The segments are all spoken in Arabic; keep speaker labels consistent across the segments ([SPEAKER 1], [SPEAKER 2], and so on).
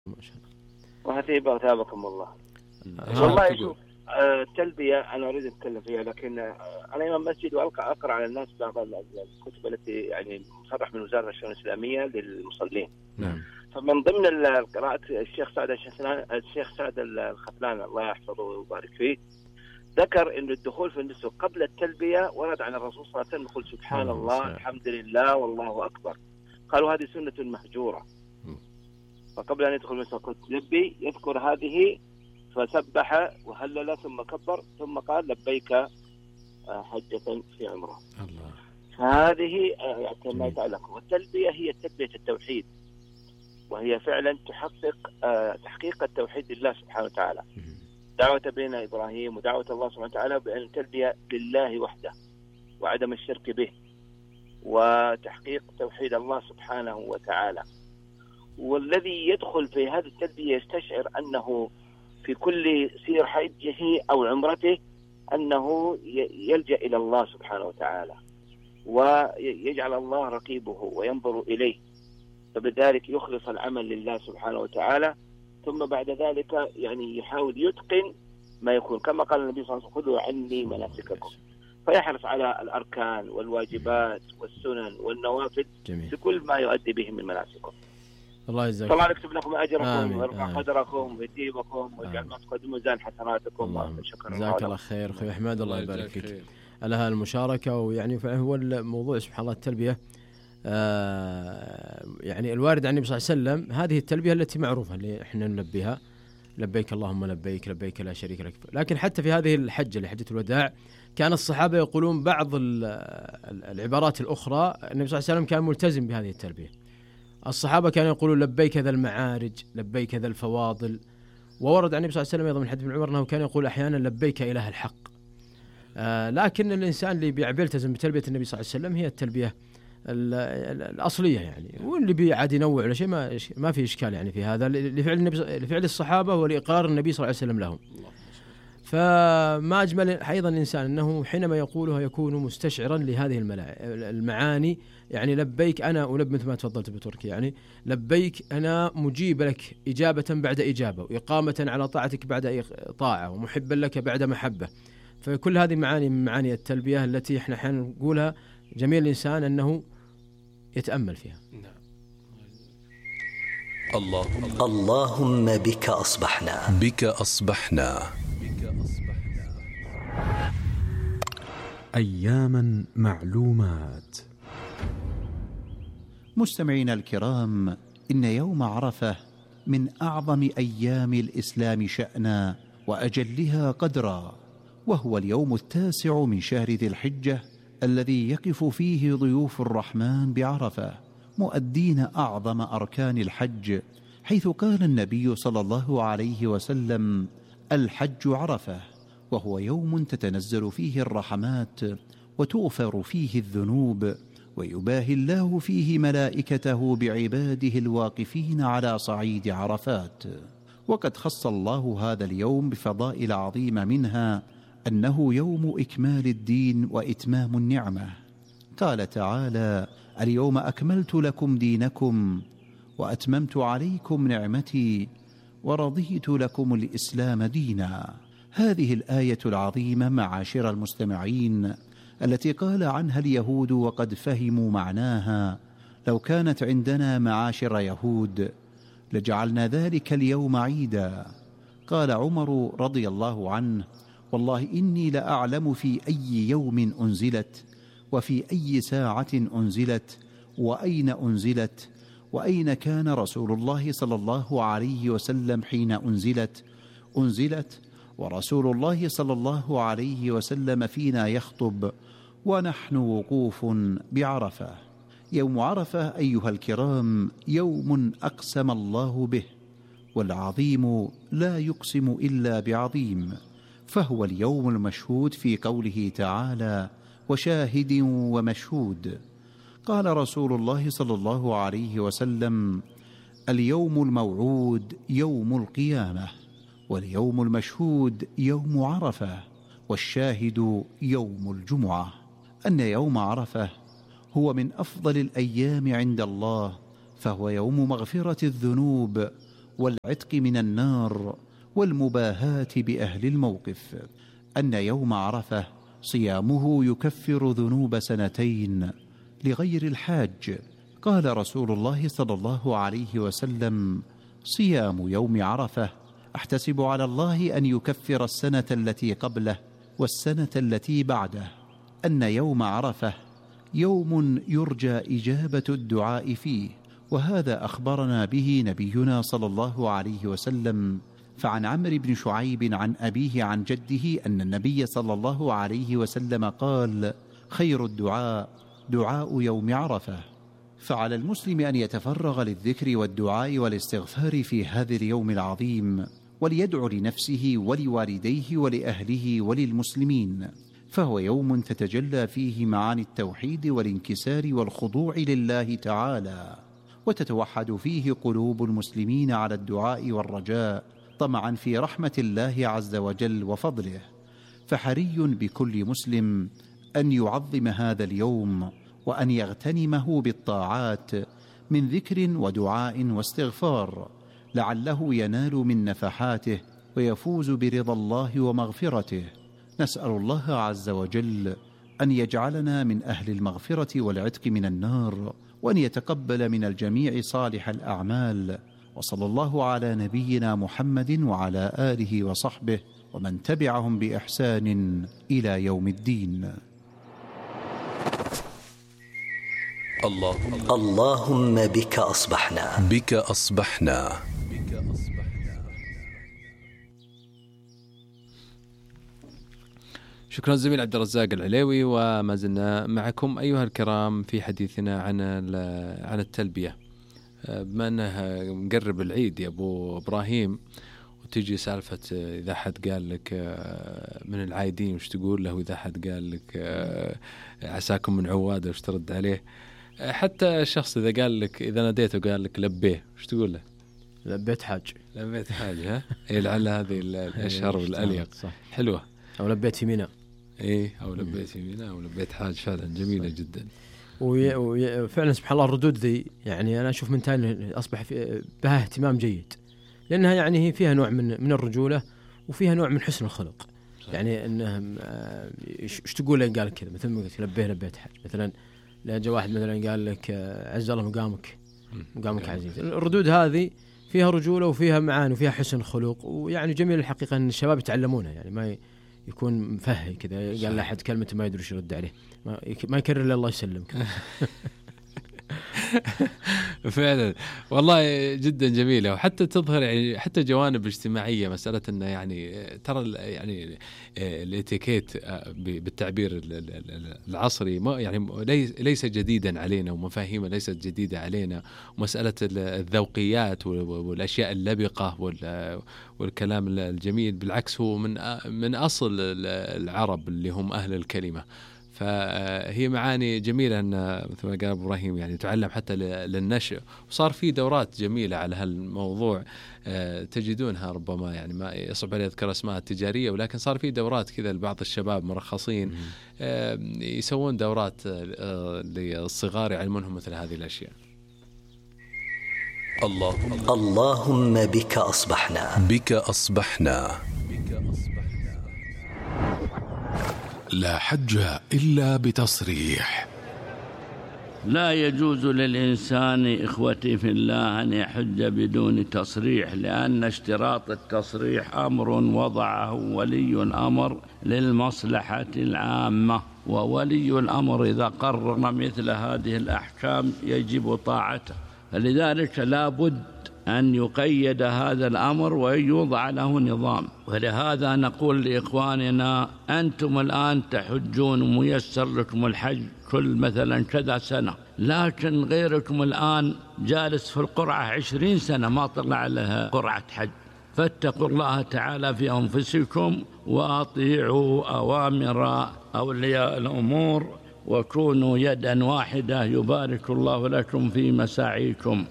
[SPEAKER 1] ما شاء الله.
[SPEAKER 2] وهتيبة وثابكم الله. والله شوف التلبية أنا أريد أتكلم فيها، لكن أنا إمام مسجد وألقى أقرأ على الناس بعض الكتب التي يعني مصرح من وزارة الشؤون الإسلامية للمصلين.
[SPEAKER 1] نعم.
[SPEAKER 2] فمن ضمن القراءات الشيخ سعد الختلان الله يحفظه ويبارك فيه ذكر إن الدخول في النسك قبل التلبية ورد عن الرسول صلى الله عليه وسلم يقول سبحان الله الحمد لله والله أكبر. قالوا هذه سنة مهجورة. فقبل أن يدخل النسك قلت لبي يذكر هذه فسبح وهلل ثم كبر ثم قال لبيك حجة في عمره.
[SPEAKER 1] الله.
[SPEAKER 2] فهذه ما يتعلق. والتلبية هي تلبية التوحيد، وهي فعلا تحقيق التوحيد لله سبحانه وتعالى. دعوة بين إبراهيم ودعوة الله سبحانه وتعالى بأن التلبية لله وحده وعدم الشرك به وتحقيق توحيد الله سبحانه وتعالى. والذي يدخل في هذه التلبية يستشعر أنه في كل سير حجه أو عمرته أنه يلجأ إلى الله سبحانه وتعالى ويجعل الله رقيبه وينظر إليه، فبذلك يخلص العمل لله سبحانه وتعالى. ثم بعد ذلك يعني يحاول يتقن ما يكون كما قال النبي صلى الله عليه وسلم خذوا عني مناسككم، فيحرص على الأركان والواجبات والسنن والنوافل في كل ما يؤدي به من مناسكه.
[SPEAKER 1] الله يجزاك.
[SPEAKER 2] طبعا يكتب لكم أجركم ويرفع قدركم ويثيبكم ويجعل ما تقدموا ميزان حسناتكم. شكرا.
[SPEAKER 1] جزاك الله خير أخوي أحمد، الله يبارك فيك على هالمشاركة. ويعني هو الموضوع سبحان الله التلبية يعني الوارد عن النبي صلى الله عليه وسلم هذه التلبية التي معروفة اللي احنا نلبيها لبيك اللهم لبيك لبيك لا شريك لك. لكن حتى في هذه الحجة لحجة الوداع كان الصحابة يقولون بعض العبارات الأخرى. النبي صلى الله عليه وسلم كان ملتزم بهذه التلبية. الصحابة كانوا يقولون لبيك ذا المعارج لبيك ذا الفواضل. وورد عن النبي صلى الله عليه وسلم أيضا من حديث ابن عمر أنه كان يقول أحيانا لبيك إله الحق. لكن الإنسان اللي بيلتزم بتلبية النبي صلى الله عليه وسلم هي التلبية الأصلية يعني. واللي بيعاد ينوع ولا شيء ما في إشكال يعني في هذا لفعل الصحابة ولإقرار النبي صلى الله عليه وسلم لهم. فما أجمل أيضا الإنسان أنه حينما يقولها يكون مستشعرا لهذه المعاني. يعني لبيك أنا ألبي مثل ما تفضلت بتركي، يعني لبيك أنا مجيب لك إجابة بعد إجابة وإقامة على طاعتك بعد طاعة ومحبا لك بعد محبة. فكل هذه معاني من معاني التلبية التي احنا أحيانا نقولها جميل الإنسان أنه يتأمل فيها.
[SPEAKER 3] اللهم بك أصبحنا
[SPEAKER 4] أياما معلومات.
[SPEAKER 5] مستمعينا الكرام، إن يوم عرفة من أعظم أيام الإسلام شأنا وأجلها قدرا، وهو اليوم 9 من شهر ذي الحجة الذي يقف فيه ضيوف الرحمن بعرفة مؤدين أعظم أركان الحج، حيث قال النبي صلى الله عليه وسلم: الحج عرفة، وهو يوم تتنزل فيه الرحمات وتغفر فيه الذنوب، ويباهي الله فيه ملائكته بعباده الواقفين على صعيد عرفات. وقد خص الله هذا اليوم بفضائل عظيمة، منها أنه يوم إكمال الدين وإتمام النعمة. قال تعالى: اليوم أكملت لكم دينكم وأتممت عليكم نعمتي ورضيت لكم الإسلام دينا. هذه الآية العظيمة معاشر المستمعين التي قال عنها اليهود وقد فهموا معناها: لو كانت عندنا معاشر يهود لجعلنا ذلك اليوم عيدا. قال عمر رضي الله عنه: والله إني لأعلم في أي يوم أنزلت وفي أي ساعة أنزلت وأين أنزلت وأين كان رسول الله صلى الله عليه وسلم حين أنزلت ورسول الله صلى الله عليه وسلم فينا يخطب ونحن وقوف بعرفة. يوم عرفة أيها الكرام يوم أقسم الله به، والعظيم لا يقسم إلا بعظيم، فهو اليوم المشهود في قوله تعالى: وشاهد ومشهود. قال رسول الله صلى الله عليه وسلم: اليوم الموعود يوم القيامة، واليوم المشهود يوم عرفة، والشاهد يوم الجمعة. أن يوم عرفة هو من أفضل الأيام عند الله، فهو يوم مغفرة الذنوب والعتق من النار والمباهاة بأهل الموقف، أن يوم عرفة صيامه يكفر ذنوب سنتين لغير الحاج. قال رسول الله صلى الله عليه وسلم: صيام يوم عرفة أحتسب على الله أن يكفر السنة التي قبله والسنة التي بعده، أن يوم عرفة يوم يرجى إجابة الدعاء فيه، وهذا أخبرنا به نبينا صلى الله عليه وسلم. فعن عمرو بن شعيب عن أبيه عن جده أن النبي صلى الله عليه وسلم قال: خير الدعاء دعاء يوم عرفة. فعلى المسلم أن يتفرغ للذكر والدعاء والاستغفار في هذا اليوم العظيم، وليدعو لنفسه ولوالديه ولأهله وللمسلمين، فهو يوم تتجلى فيه معاني التوحيد والانكسار والخضوع لله تعالى، وتتوحد فيه قلوب المسلمين على الدعاء والرجاء طمعا في رحمة الله عز وجل وفضله. فحري بكل مسلم أن يعظم هذا اليوم وأن يغتنمه بالطاعات من ذكر ودعاء واستغفار، لعله ينال من نفحاته ويفوز برضا الله ومغفرته. نسأل الله عز وجل أن يجعلنا من أهل المغفرة والعتق من النار، وأن يتقبل من الجميع صالح الأعمال. وصلى الله على نبينا محمد وعلى آله وصحبه ومن تبعهم بإحسان إلى يوم الدين.
[SPEAKER 3] اللهم بك أصبحنا.
[SPEAKER 6] بك أصبحنا.
[SPEAKER 7] شكرا زميل عبد الرزاق العليوي. وما زلنا معكم أيها الكرام في حديثنا عن التلبية. بما أنه مقرب العيد يا أبو إبراهيم، وتجي سالفة إذا حد قال لك من العايدين وش تقول له، إذا حد قال لك عساكم من عوادة وش ترد عليه. حتى الشخص إذا قال لك، إذا ناديته وقال لك لبيه وش تقول له؟
[SPEAKER 1] لبيت حاج.
[SPEAKER 7] لبيت حاج. ها لعل هذه الأشهر والأليق. حلوة.
[SPEAKER 1] أو لبيت يمينة.
[SPEAKER 7] إيه أو لبيت يمينة أو لبيت حاج، فعلا جميلة جدا.
[SPEAKER 1] وفعلا سبحان الله الردود ذي يعني أنا أشوف من تاني أصبح بها اهتمام جيد، لأنها يعني هي فيها نوع من الرجولة وفيها نوع من حسن الخلق. صحيح. يعني أنهم إيش تقول لين قال كذا، مثل ما قلت لبيت حاج مثلا، لأن جاء واحد مثلا قال لك عز الله مقامك عزيز. الردود هذه فيها رجولة وفيها معاني وفيها حسن خلق، ويعني جميل الحقيقة أن الشباب يتعلمونها، يعني ما يكون مفهي كذا قال له أحد كلمة ما يدري شو يرد عليه، ما يكرر إلا الله يسلمك.
[SPEAKER 7] فعلا والله جدا جميلة، وحتى تظهر يعني حتى جوانب اجتماعية، مسألة أنه يعني ترى يعني الاتيكيت بالتعبير العصري ما يعني ليس جديدا علينا، ومفاهيمه ليست جديدة علينا، ومسألة الذوقيات والأشياء اللبقة والكلام الجميل بالعكس هو من أصل العرب اللي هم أهل الكلمة. فهي معاني جميلة أن مثل ما قال إبراهيم يعني تعلم حتى للنشء، وصار في دورات جميلة على هالموضوع تجدونها، ربما يعني ما يصعب علي أذكر اسمها التجارية، ولكن صار في دورات كذا لبعض الشباب مرخصين يسوون دورات للصغار يعلمونهم مثل هذه الأشياء.
[SPEAKER 3] اللهم بك أصبحنا.
[SPEAKER 6] بك أصبحنا. لا حج إلا بتصريح.
[SPEAKER 8] لا يجوز للإنسان إخوتي في الله أن يحج بدون تصريح، لأن اشتراط التصريح أمر وضعه ولي الأمر للمصلحة العامة، وولي الأمر إذا قرر مثل هذه الأحكام يجب طاعته، فلذلك لا بد أن يقيد هذا الأمر ويوضع له نظام. ولهذا نقول لإخواننا أنتم الآن تحجون ميسر لكم الحج كل مثلا كذا سنة، لكن غيركم الآن جالس في القرعة 20 سنة ما طلع لها قرعة حج، فاتقوا الله تعالى في أنفسكم وأطيعوا أوامر أولياء الأمور وكونوا يدا واحدة، يبارك الله لكم في مساعيكم.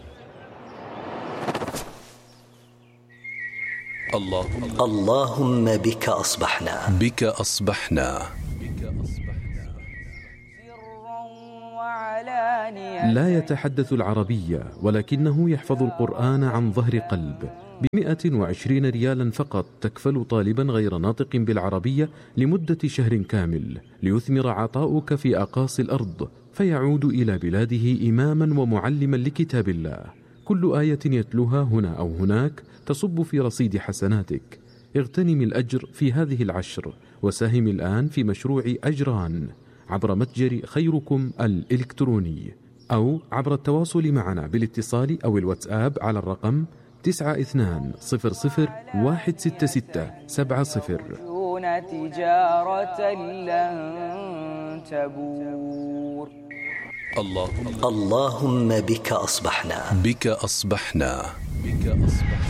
[SPEAKER 3] اللهم بك أصبحنا.
[SPEAKER 6] بك أصبحنا.
[SPEAKER 9] سرا وعلانية
[SPEAKER 4] لا يتحدث العربية ولكنه يحفظ القرآن عن ظهر قلب. ب120 ريالا فقط تكفل طالبا غير ناطق بالعربية لمدة شهر كامل ليثمر عطاؤك في أقاصي الأرض، فيعود إلى بلاده إماما ومعلما لكتاب الله. كل آية يتلوها هنا أو هناك تصب في رصيد حسناتك. اغتنم الأجر في هذه العشر وساهم الآن في مشروع أجران عبر متجر خيركم الإلكتروني أو عبر التواصل معنا بالاتصال أو الواتساب على الرقم 9200166770.
[SPEAKER 9] تجارة لن تبور.
[SPEAKER 3] اللهم بك أصبحنا.
[SPEAKER 6] بك أصبحنا. بك أصبحنا.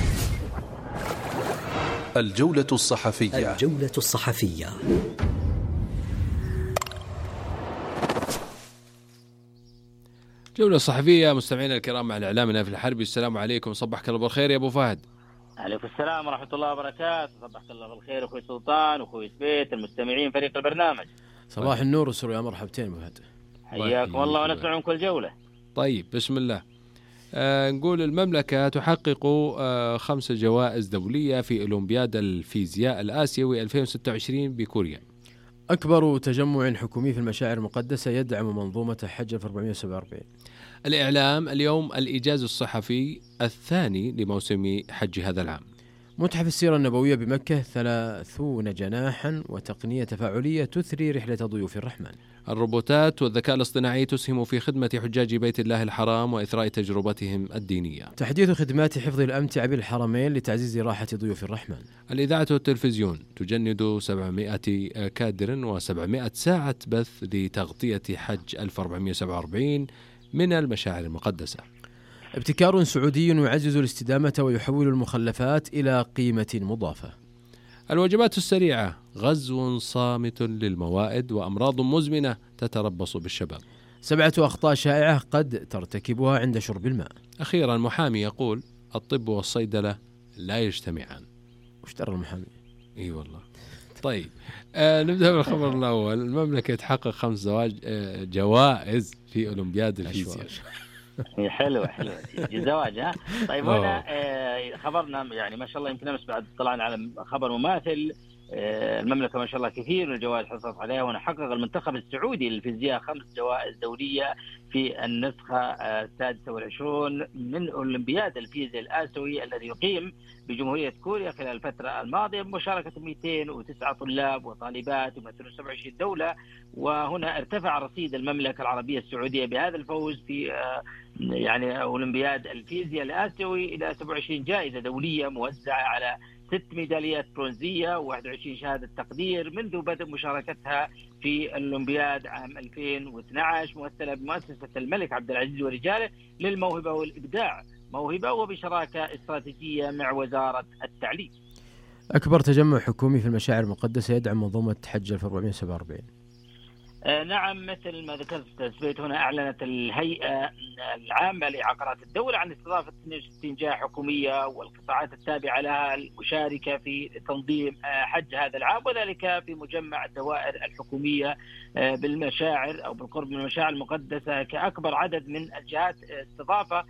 [SPEAKER 6] الجولة الصحفية.
[SPEAKER 3] الجولة الصحفية.
[SPEAKER 7] جولة صحفية مستمعينا الكرام مع الإعلام نايف الحربي. السلام عليكم، صبحك الله بالخير يا أبو فهد.
[SPEAKER 10] عليكم السلام ورحمة الله وبركاته. صبحك الله بالخير أخوي سلطان وأخوي سبيت المستمعين فريق البرنامج.
[SPEAKER 1] صباح النور والسرور، يا مرحبتين أبو فهد.
[SPEAKER 10] حياكم الله ونسمع منكم الجولة.
[SPEAKER 7] طيب بسم الله. نقول المملكة تحقق 5 جوائز دولية في أولمبياد الفيزياء الآسيوي 2026 بكوريا.
[SPEAKER 1] أكبر تجمع حكومي في المشاعر المقدسة يدعم منظومة حج 1447.
[SPEAKER 7] الإعلام اليوم الإيجاز الصحفي الثاني لموسم حج هذا العام.
[SPEAKER 1] متحف السيرة النبوية بمكة 30 جناحا وتقنية تفاعلية تثري رحلة ضيوف الرحمن.
[SPEAKER 7] الروبوتات والذكاء الاصطناعي تسهم في خدمة حجاج بيت الله الحرام وإثراء تجربتهم الدينية.
[SPEAKER 1] تحديث خدمات حفظ الأمتعة بالحرمين لتعزيز راحة ضيوف الرحمن.
[SPEAKER 7] الإذاعة والتلفزيون تجند 700 كادر و700 ساعة بث لتغطية حج 1447 من المشاعر المقدسة.
[SPEAKER 1] ابتكار سعودي يعزز الاستدامة ويحول المخلفات إلى قيمة مضافة.
[SPEAKER 7] الوجبات السريعة غزو صامت للموائد وأمراض مزمنة تتربص بالشباب.
[SPEAKER 1] 7 أخطاء شائعة قد ترتكبها عند شرب الماء.
[SPEAKER 7] أخيرا محامي يقول الطب والصيدلة لا يجتمعان.
[SPEAKER 1] وش ترى المحامي؟
[SPEAKER 7] اي والله. طيب نبدأ بالخبر الأول. المملكة تحقق 5 جوائز في أولمبياد الفيزياء.
[SPEAKER 10] حلوة زواج ها. طيب هنا خبرنا يعني ما شاء الله يمكن امس بعد طلعنا على خبر مماثل. المملكة ما شاء الله كثير من الجوائز حصلت عليها، ونحقق المنتخب السعودي للفيزياء 5 جوائز دولية في النسخة 26 من أولمبياد الفيزياء الآسيوي الذي يقيم بجمهورية كوريا خلال الفترة الماضية بمشاركة 209 طلاب وطالبات ومثل 27 دولة. وهنا ارتفع رصيد المملكة العربية السعودية بهذا الفوز في يعني أولمبياد الفيزياء الآسيوي إلى 27 جائزة دولية موزعة على 6 ميداليات برونزية و21 شهادة تقدير منذ بدء مشاركتها في الأولمبياد عام 2012، ممثلة بمؤسسة الملك عبد العزيز ورجاله للموهبة والإبداع، موهبة وبشراكة استراتيجية مع وزارة التعليم.
[SPEAKER 1] أكبر تجمع حكومي في المشاعر المقدسة يدعم منظومة حج 1447.
[SPEAKER 10] نعم، مثل ما ذكرت سبيت هنا أعلنت الهيئة العامة لعقارات الدولة عن استضافة 62 جهة حكومية والقطاعات التابعة لها المشاركة في تنظيم حج هذا العام، وذلك في مجمع الدوائر الحكومية بالمشاعر أو بالقرب من المشاعر المقدسة كأكبر عدد من الجهات استضافة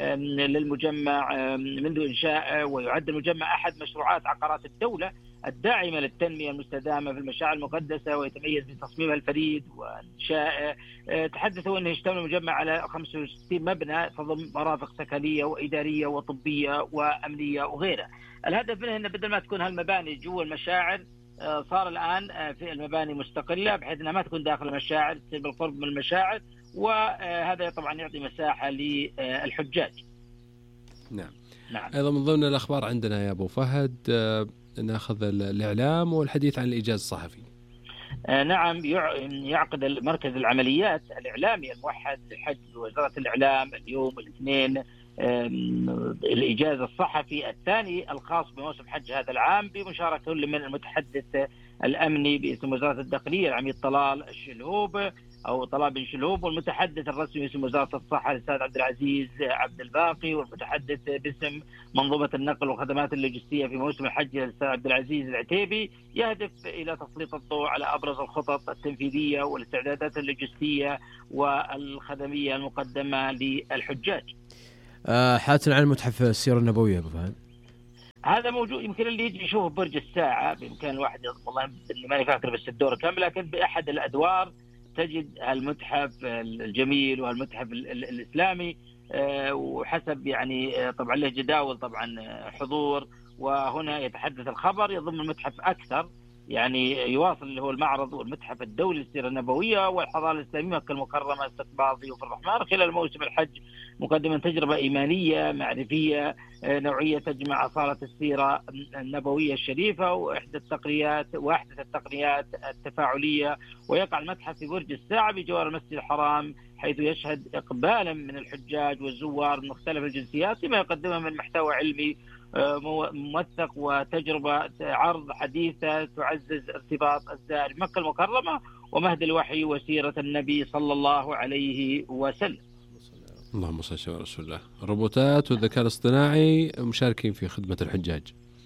[SPEAKER 10] للمجمع منذ إنشائه. ويعد المجمع أحد مشروعات عقارات الدولة الداعمة للتنمية المستدامة في المشاعر المقدسة، ويتميز بتصميمها الفريد وإنشائه. تحدثوا أنه يشتمل المجمع على 65 مبنى تضم مرافق سكنية وإدارية وطبية وأمنية وغيرها. الهدف منه أن بدل ما تكون هالمباني جوا المشاعر صار الآن في المباني مستقلة بحيث أنها ما تكون داخل المشاعر، تصير بالقرب من المشاعر، وهذا طبعا يعطي مساحة للحجاج.
[SPEAKER 7] نعم. أيضا من ضمن الأخبار عندنا يا أبو فهد ناخذ الإعلام والحديث عن الإيجاز الصحفي.
[SPEAKER 10] نعم، يعقد مركز العمليات الإعلامي الموحد للحج بوزارة الإعلام اليوم الاثنين الإيجاز الصحفي الثاني الخاص بموسم حج هذا العام بمشاركة كل من المتحدث الأمني باسم وزارة الداخلية العميد طلال الشلهوب أو طلال بن شلوب، والمتحدث الرسمي باسم وزارة الصحة الأستاذ عبد العزيز عبد الباقي، والمتحدث باسم منظومة النقل والخدمات اللوجستية في موسم الحج الأستاذ عبد العزيز العتيبي، يهدف إلى تسليط الضوء على أبرز الخطط التنفيذية والاستعدادات اللوجستية والخدمية المقدمة للحجاج.
[SPEAKER 1] حاتم عن متحف السيرة النبوية أبو فهد.
[SPEAKER 10] هذا موجود، يمكن اللي يجي يشوف برج الساعة بإمكان الواحد، والله ماني فاكر بس الدور كم، لكن بأحد الأدوار تجد المتحف الجميل والمتحف الإسلامي، وحسب يعني طبعا له جداول طبعا حضور، وهنا يتحدث الخبر يضم المتحف أكثر، يعني يواصل اللي هو المعرض والمتحف الدولي للسيرة النبوية والحضارة الإسلامية مكة المكرمة استقبال ضيوف الرحمن خلال موسم الحج، مقدما تجربة إيمانية معرفية نوعية تجمع أصالة السيرة النبوية الشريفة وأحدث التقنيات التفاعلية. ويقع المتحف في برج الساعة بجوار المسجد الحرام، حيث يشهد إقبالا من الحجاج والزوار من مختلف الجنسيات لما يقدمه من محتوى علمي موثق وتجربة عرض حديثة تعزز ارتباط الزائر بمكة المكرمة ومهد الوحي وسيرة النبي صلى الله عليه وسلم.
[SPEAKER 7] اللهم صل على رسول الله. الروبوتات والذكاء الاصطناعي مشاركين في خدمة الحجاج.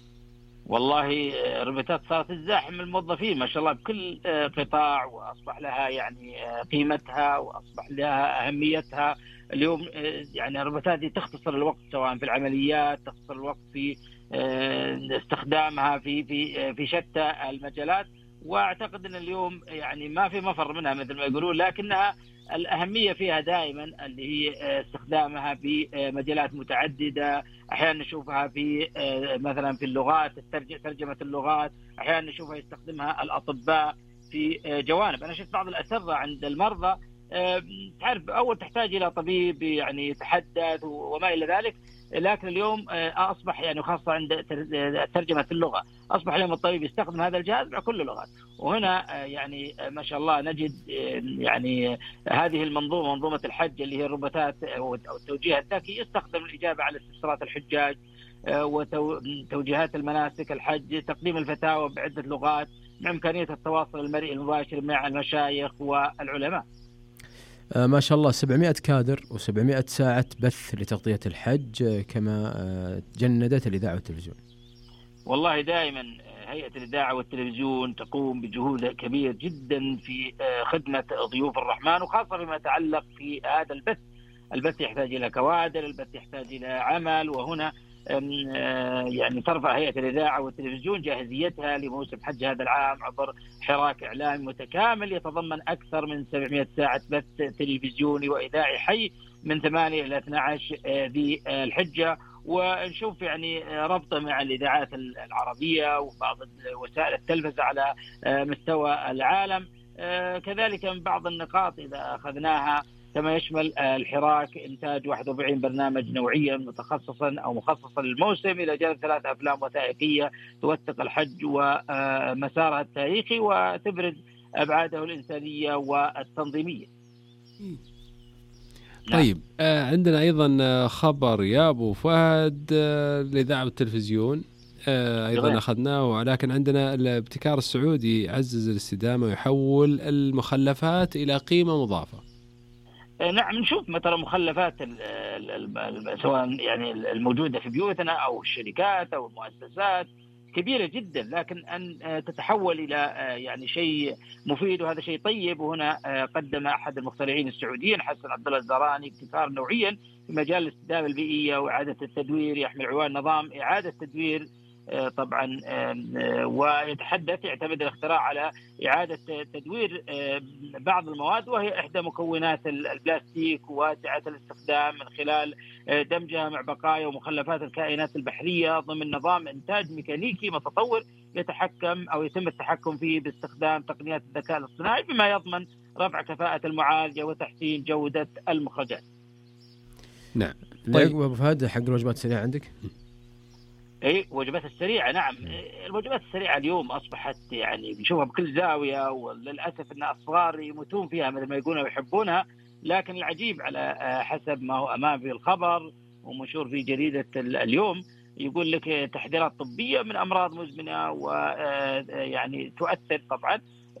[SPEAKER 10] والله الروبوتات صارت تزاحم الموظفين ما شاء الله بكل قطاع، وأصبح لها يعني قيمتها وأصبح لها أهميتها. اليوم يعني الروبوتات دي تختصر الوقت سواء في العمليات، تختصر الوقت في استخدامها في شتى المجالات، واعتقد ان اليوم يعني ما في مفر منها مثل ما يقولون، لكنها الأهمية فيها دائما اللي هي استخدامها في مجالات متعددة. أحيانا نشوفها في مثلا في اللغات، ترجمة اللغات، أحيانا نشوفها يستخدمها الأطباء في جوانب. أنا شفت بعض الأسرة عند المرضى، تعرف أول تحتاج إلى طبيب يعني يتحدث وما إلى ذلك، لكن اليوم أصبح يعني خاصة عند ترجمة اللغة أصبح اليوم الطبيب يستخدم هذا الجهاز مع كل اللغات. وهنا يعني ما شاء الله نجد يعني هذه منظومة الحج اللي هي الروبوتات أو التوجيه الذكي يستخدم الإجابة على استفسارات الحجاج وتوجيهات المناسك الحج، تقديم الفتاوى بعدة لغات، مع إمكانية التواصل المرئي المباشر مع المشايخ والعلماء.
[SPEAKER 1] ما شاء الله 700 كادر و700 ساعة بث لتغطية الحج، كما جندت الإذاعة والتلفزيون.
[SPEAKER 10] والله دائما هيئة الإذاعة والتلفزيون تقوم بجهود كبير جدا في خدمة ضيوف الرحمن، وخاصة فيما يتعلق في هذا البث. البث يحتاج إلى كوادر، البث يحتاج إلى عمل، وهنا يعني ترفع هيئة الإذاعة والتلفزيون جاهزيتها لموسم حج هذا العام عبر حراك إعلامي متكامل يتضمن أكثر من 700 ساعة بث تلفزيوني وإذاعي حي من 8 إلى 12 ذي الحجة. ونشوف يعني ربطه مع الإذاعات العربية وبعض وسائل التلفزة على مستوى العالم. كذلك من بعض النقاط إذا أخذناها كما يشمل الحراك إنتاج 41 برنامج نوعيا مخصصا للموسم، إلى جانب 3 أفلام وثائقية توثق الحج ومسارها التاريخي وتبرز أبعاده الإنسانية والتنظيمية.
[SPEAKER 7] طيب عندنا أيضا خبر يا أبو فهد الإذاعة والتلفزيون أيضا أخذناه، ولكن عندنا الابتكار السعودي يعزز الاستدامة ويحول المخلفات إلى قيمة مضافة.
[SPEAKER 10] نعم، نشوف مثلا مخلفات سواء يعني الموجودة في بيوتنا أو الشركات أو المؤسسات كبيرة جدا، لكن أن تتحول إلى يعني شيء مفيد، وهذا شيء طيب. وهنا قدم أحد المخترعين السعوديين حسن عبد الله الزهراني ابتكار نوعيا في مجال الاستدامة البيئية وإعادة التدوير، يحمل عنوان نظام إعادة تدوير طبعا، ويتحدث يعتمد الاختراع على إعادة تدوير بعض المواد، وهي إحدى مكونات البلاستيك واسعة الاستخدام من خلال دمجها مع بقايا ومخلفات الكائنات البحرية ضمن نظام إنتاج ميكانيكي متطور يتم التحكم فيه باستخدام تقنيات الذكاء الاصطناعي، بما يضمن رفع كفاءة المعالجة وتحسين جودة المخرجات.
[SPEAKER 7] نعم.
[SPEAKER 1] طيب أبو فهد، حق الوجبات السريعة عندك؟
[SPEAKER 10] اي وجبات السريعه. نعم، الوجبات السريعه اليوم اصبحت يعني بنشوفها بكل زاويه، وللاسف ان الصغار يموتون فيها مثل ما يقولون ويحبونها. لكن العجيب على حسب ما هو امام في الخبر ومنشور في جريده اليوم، يقول لك تحذيرات طبيه من امراض مزمنه ويعني تؤثر طبعا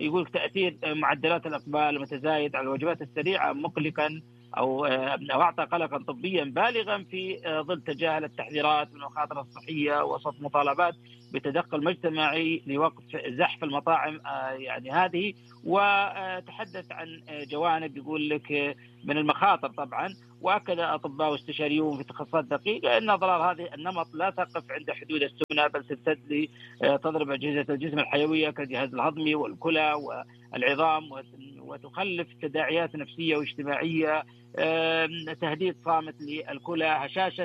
[SPEAKER 10] يقول تأثير معدلات الإقبال المتزايد على الوجبات السريعة مقلقا أو أعطى قلقا طبيا بالغا في ظل تجاهل التحذيرات من المخاطر الصحية وسط مطالبات بتدخل مجتمعي لوقف زحف المطاعم يعني هذه. وتحدث عن جوانب يقول لك من المخاطر طبعا، وأكد أطباء واستشاريون في تخصصات دقيقة أن أضرار هذه النمط لا تقف عند حدود السمنة، بل تمتد تضرب أجهزة الجسم الحيوية كالجهاز الهضمي والكلى والعظام، وتخلف تداعيات نفسية واجتماعية، تهديد صامت للكلى،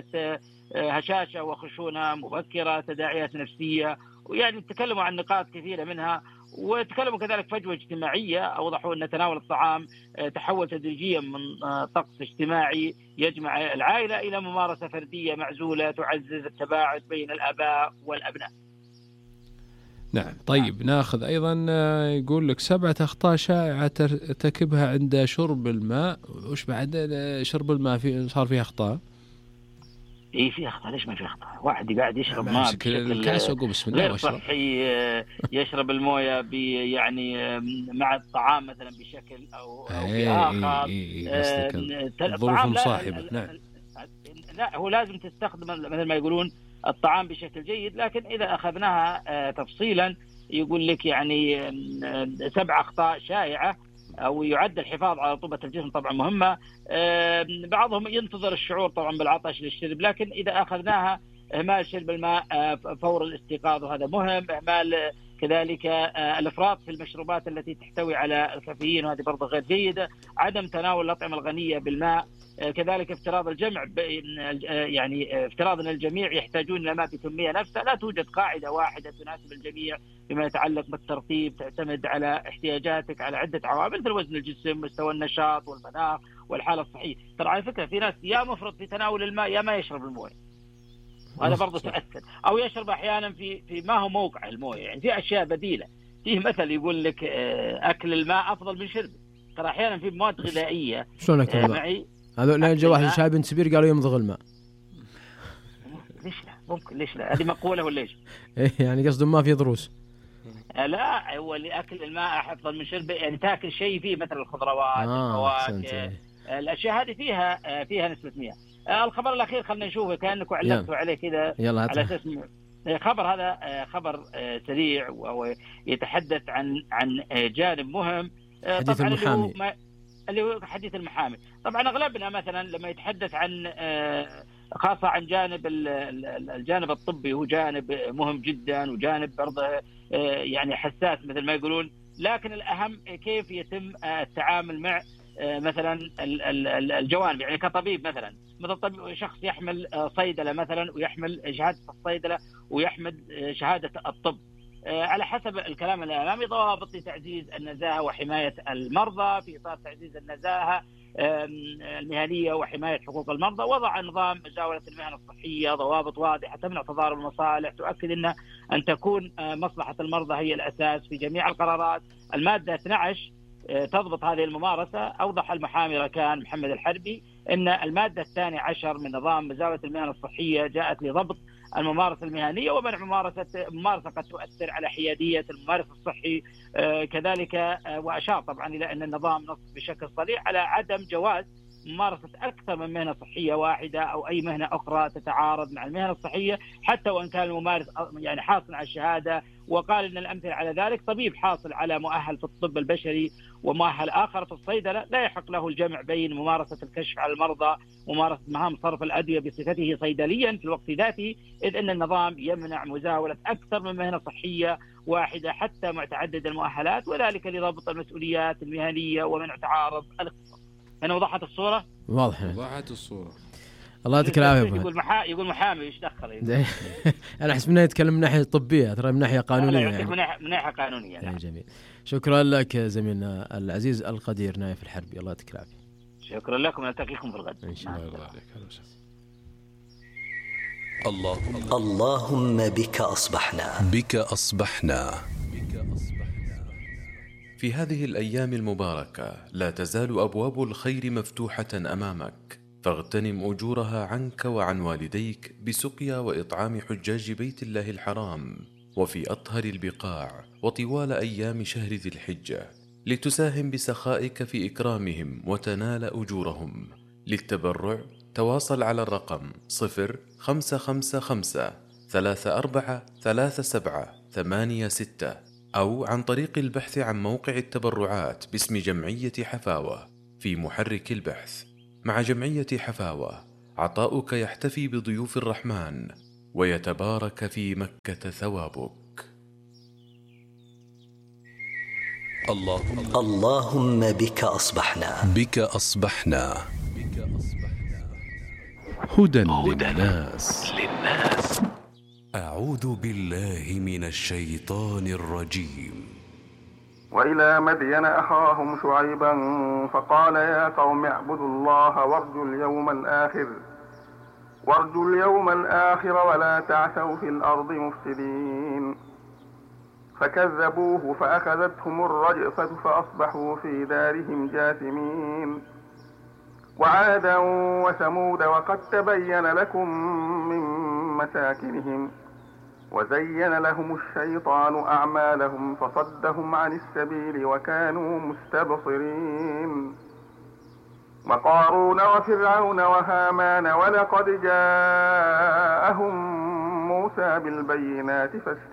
[SPEAKER 10] هشاشة وخشونة مبكرة، تداعيات نفسية. ويعني تكلموا عن نقاط كثيرة منها، وتكلموا كذلك فجوة اجتماعية. أوضحوا أن تناول الطعام تحول تدريجيا من طقس اجتماعي يجمع العائلة إلى ممارسة فردية معزولة تعزز التباعد بين الآباء والأبناء.
[SPEAKER 7] نعم. طيب ناخذ أيضا يقول لك 7 أخطاء شائعة ترتكبها عند شرب الماء. وش بعد شرب الماء صار فيه أخطاء؟
[SPEAKER 10] ايه في اخطاء. ليش ما في اخطاء؟ واحد قاعد يشرب ماء بشكل غير صحي، يشرب المويه يعني مع الطعام مثلا بشكل او باخر.
[SPEAKER 7] الظروف مصاحبه. نعم.
[SPEAKER 10] لا هو لازم تستخدم مثل ما يقولون الطعام بشكل جيد، لكن اذا اخذناها تفصيلا يقول لك يعني 7 اخطاء شائعه، أو يعد الحفاظ على رطوبة الجسم طبعا مهمة. بعضهم ينتظر الشعور طبعا بالعطش للشرب، لكن إذا أخذناها إهمال شرب الماء فور الاستيقاظ وهذا مهم. إهمال كذلك الإفراط في المشروبات التي تحتوي على الكافيين وهذه برضه غير جيدة. عدم تناول الأطعمة الغنية بالماء. كذلك افتراض الجمع، يعني افتراض أن الجميع يحتاجون إلى ماء بكمية نفسها. لا توجد قاعدة واحدة تناسب الجميع فيما يتعلق بالترطيب، تعتمد على احتياجاتك على عدة عوامل مثل وزن الجسم، مستوى النشاط والمناخ والحالة الصحية. ترى على فكرة في ناس يا مفرط في تناول الماء يا ما يشرب المويه، وهذا برضه تؤثر. أو يشرب أحيانا في ما هو موقع المويه. يعني في أشياء بديلة. فيه مثل يقول لك أكل الماء أفضل من شربه. ترى أحيانا في مواد غذائية.
[SPEAKER 1] شلون أكل الماء؟ هذول نجا واحد شاي بن سبير قالوا يمضغ الماء.
[SPEAKER 10] ليش لا؟ ممكن ليش لا؟ هذه مقولة ولا إيش؟
[SPEAKER 1] يعني قصدهم ما في ضروس.
[SPEAKER 10] لا هو اللي أكل الماء أفضل من شربه، يعني تأكل شيء فيه مثل الخضروات، الفواكه، الأشياء هذه فيها نسبة مياه. الخبر الأخير خلنا نشوفه كأنكم علقتوا عليه كذا على أساس خبر. هذا خبر سريع وهو يتحدث عن جانب مهم.
[SPEAKER 1] حديث المحامي.
[SPEAKER 10] اللي هو حديث المحامي. طبعا أغلبنا مثلا لما يتحدث عن خاصة عن الجانب الطبي، هو جانب مهم جدا وجانب برضه يعني حساس مثل ما يقولون، لكن الأهم كيف يتم التعامل مع مثلا الجوانب. يعني كطبيب مثلا شخص يحمل صيدلة مثلا ويحمل شهادة الصيدلة ويحمل شهادة الطب، على حسب الكلام الأمامي ضوابط لتعزيز النزاهة وحماية المرضى في إطار تعزيز النزاهة المهنية وحماية حقوق المرضى. وضع نظام مزاولة المهن الصحية ضوابط واضحة تمنع تضارب المصالح، تؤكد أن تكون مصلحة المرضى هي الأساس في جميع القرارات. المادة 12 تضبط هذه الممارسة. أوضح المحامي ركان محمد الحربي أن المادة 12 من نظام مزاولة المهن الصحية جاءت لضبط الممارسة المهنية ومنع ممارسة قد تؤثر على حيادية الممارس الصحي. كذلك وأشار طبعا إلى أن النظام نص بشكل صريح على عدم جواز ممارسة أكثر من مهنة صحية واحدة أو أي مهنة أخرى تتعارض مع المهنة الصحية حتى وإن كان الممارس يعني حاصل على الشهادة. وقال إن الأمثلة على ذلك طبيب حاصل على مؤهل في الطب البشري ومؤهل آخر في الصيدلة لا يحق له الجمع بين ممارسة الكشف على المرضى وممارسة مهام صرف الأدوية بصفته صيدليا في الوقت ذاته، إذ أن النظام يمنع مزاولة أكثر من مهنة صحية واحدة حتى متعدد المؤهلات، وذلك لضبط المسؤوليات المهنية ومنع تعارض الاختصاص. أنا وضحت الصورة؟
[SPEAKER 1] واضحة.
[SPEAKER 7] وضحت الصورة.
[SPEAKER 1] الله يعطيك العافية.
[SPEAKER 10] يقول محامي ايش دخل؟
[SPEAKER 1] أنا أحس منه يتكلم من ناحية طبية، ترى من ناحية قانونية. يعني.
[SPEAKER 10] من ناحية قانونية.
[SPEAKER 1] يعني جميل. شكرا لك زميلنا العزيز القدير نايف الحربي، الله يعطيك العافية.
[SPEAKER 10] شكرا لكم، نلتقيكم في الغد
[SPEAKER 1] إن شاء
[SPEAKER 6] الله.
[SPEAKER 3] اللهم بك أصبحنا.
[SPEAKER 6] بك أصبحنا.
[SPEAKER 4] في هذه الأيام المباركة لا تزال أبواب الخير مفتوحة أمامك، فاغتنم أجورها عنك وعن والديك بسقيا وإطعام حجاج بيت الله الحرام. وفي أطهر البقاع وطوال أيام شهر ذي الحجة، لتساهم بسخائك في إكرامهم وتنال أجورهم. للتبرع تواصل على الرقم 0555 343786 أو عن طريق البحث عن موقع التبرعات باسم جمعية حفاوة في محرك البحث. مع جمعية حفاوة عطاؤك يحتفي بضيوف الرحمن ويتبارك في مكة ثوابك.
[SPEAKER 3] اللهم بك أصبحنا.
[SPEAKER 6] بك أصبحنا.
[SPEAKER 4] هدى للناس.
[SPEAKER 6] أعوذ بالله من الشيطان الرجيم.
[SPEAKER 11] وإلى مدين أخاهم شعيبا فقال يا قوم اعبدوا الله وارجوا اليوم الآخر ولا تعثوا في الأرض مفسدين. فكذبوه فأخذتهم الرجفة فأصبحوا في دارهم جاثمين. وعادا وثمود وقد تبين لكم من مساكنهم وزين لهم الشيطان أعمالهم فصدهم عن السبيل وكانوا مستبصرين. وقارون وفرعون وهامان ولقد جاءهم موسى بالبينات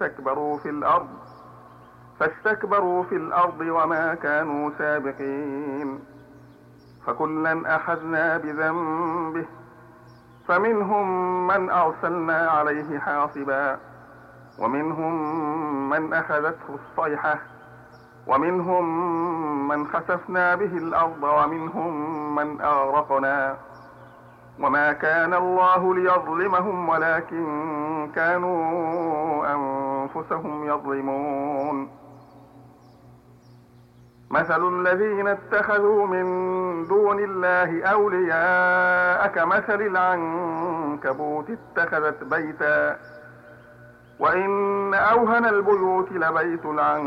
[SPEAKER 11] فاستكبروا في الأرض وما كانوا سابقين. فكلا أخذنا بذنبه فمنهم من أرسلنا عليه حاصبا ومنهم من أخذته الصيحة ومنهم من خسفنا به الأرض ومنهم من أغرقنا. وما كان الله ليظلمهم ولكن كانوا أنفسهم يظلمون. مثل الذين اتخذوا من دون الله أولياء كمثل العنكبوت اتخذت بيتا وإن أوهن البيوت لبيت العنكبوت